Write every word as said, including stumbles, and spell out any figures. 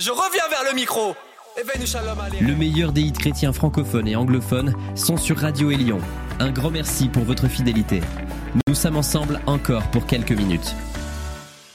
Je reviens vers le micro. Le meilleur des hits chrétiens francophones et anglophones sont sur Radio Élion. Un grand merci pour votre fidélité. Nous sommes ensemble encore pour quelques minutes.